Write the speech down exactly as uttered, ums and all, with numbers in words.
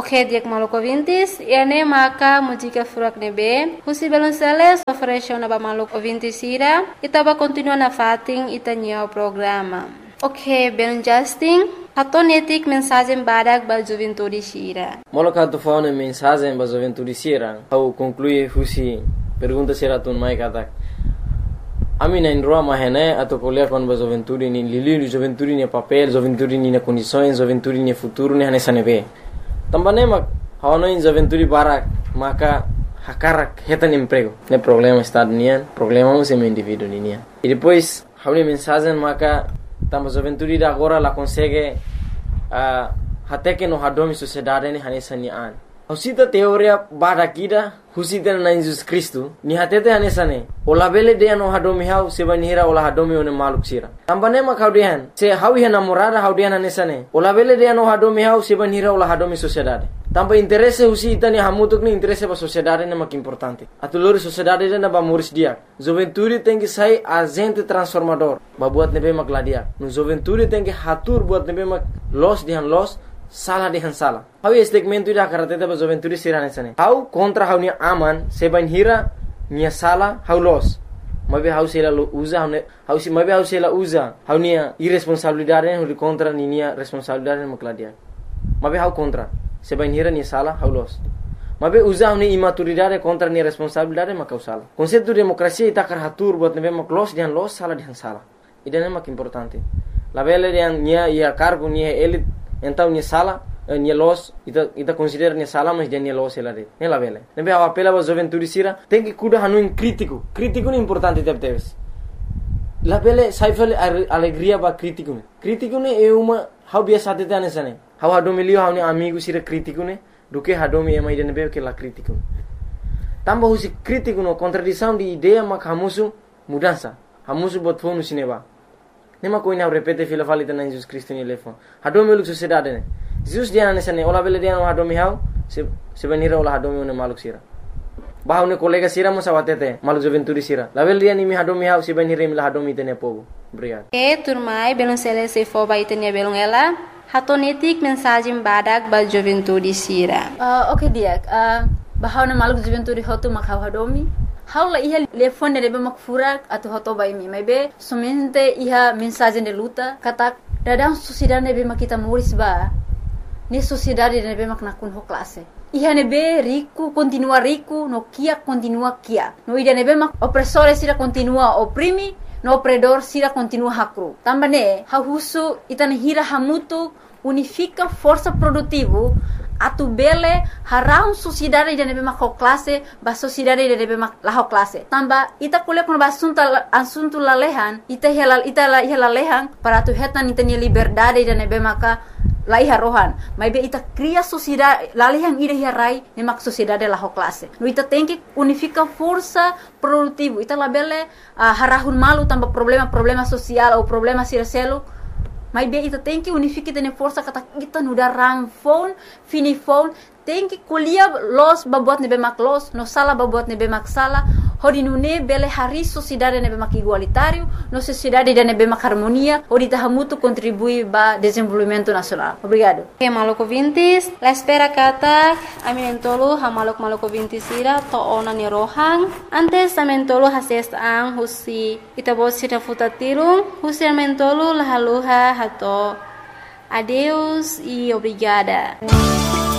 Ok, dia maluco ouvintes, e ane maka música furak nebe, husi belonceles ofereceu na ba maluco ouvintes ira, itaba continua na fating itanya o programa. Ok, belon Justin, hatonetik mensagem badak ba juventude sira. Moloka tu faune mensagem ba juventude sira, au conclui husi pergunta sira tun mai katak. Ami na indroa mahene atau kuliah kon ba juventude ni lili juventude ni papel, juventude ni na condições, juventude ni futuro ni hanesa nebe. Tambane mak hawana in juventude barak maka hakarak hetan emprego. Ne problema está nian, problema é meu indivíduo nian. E depois hauni mensagem maka tamba juventude da agora la consegue uh, até que no hadomi sociedade ni hanesa nian. Husita teoria barakida husita na Jesus Cristo ni hatete hanesane ola bele de no hadomi hau sebani hira ola hadomi one maluk sira tambane ma kaudian se hawi hana morada haudian hanesane ola bele de no hadomi hau sebani hira ola hadomi sociedade tamba interesse husita ni hamutuk ni interesse ba sociedade na mak importante atulori sociedade na ba moris dia juventude tem que sai agente transformador ba buat nebe mak ladia no juventude tem que hatur buat nebe mak los dihan los salah dihan salah. Hau segmento ida karateta ba juventude sirane sane. Hau kontra hau ni aman seban hira nia salah hau los. Mabe hau sela uza hau hau si mabe hau sela uza hau nia irresponsabilidade hau kontra ni nia responsabilidade makladia. Mabe hau kontra seban hira nia salah hau los. Mabe uza hau ni imaturidade kontra nia responsabilidade makau salah. Konsepto demokrasia ita karatur buat nebe mak los dihan los salah dihan salah. Ida mak importante. La bele dihan nia ia cargo nia elit então ni sala ni los ita ita considera ni sala mas dia ni los ela de ela vele nebe a apela ba juventude sira tem que cuidar hanu crítico crítico ni importante teve teves la vele saifel alegria ba crítico ne crítico ne é uma how biasa de tane sane how hadomilio how ni amigo sira crítico ne do que hadomi é mais de nebe que la crítico tamba husi crítico no contradição de ideia mak hamusu mudança hamusu bot fonu sineba nema koina repete fila falita na Jesus Cristo ni lefon hadomi luk sociedade ne Jesus dia na sane ola bele dia no hadomi hau se se venira ola hadomi ne maluk sira bahau ne kolega sira mo sawatete maluk juventude sira la bele dia ni mi hadomi hau se venira mi la hadomi tene pogo obrigado e turmai belon sele se fo ba itenia belon ela hatonetik mensagem badak ba juventude sira uh, okay dia uh, bahau ne maluk juventude hotu makau hadomi Haula iha telefone de mak furak atau hoto bai mi mai be somente iha mensagem de luta kata dadang sociedade ne be mak kita muris ba ne sociedade ne be mak nakun ho classe iha ne be rico continua rico no kia continua kia no ida ne be mak opressore sira continua oprimi no opredor sira continua hakru tambane ha husu itane hira hamutu unifica força produtivo atu bele harau sociedade de nebe mak classe ba sociedade de nebe mak la classe tamba ita kuliah kon basunta asunto lalehan ita helal ita la helalehan para tu hetan ita ni liberdade de nebe maka lai harohan mai be ita cria sociedade lalehan ida hirai ne mak sociedade la classe no ita tem que unifica força produtivo ita la bele uh, harahun malu tamba problema problema social ou problema siraselo Mas bem, ita tem que unificar tene força kata kita nuda ramfon, finifon, tem que colher los babuat nebe mak los, no sala babuat nebe mak sala, hodi nune bele hari sociedade nebe mak igualitário, no sociedade de nebe mak harmonia, hodi tahamutu contribui ba desenvolvimento nacional. Obrigado. Okay, maloko vintis, la espera kata, aminentolo ha malok maloko vintis ira to ona ni rohang, antes amentolo hases ang husi itabos sira futatirung, husi amentolo lahaluha hato. Adeus e obrigada.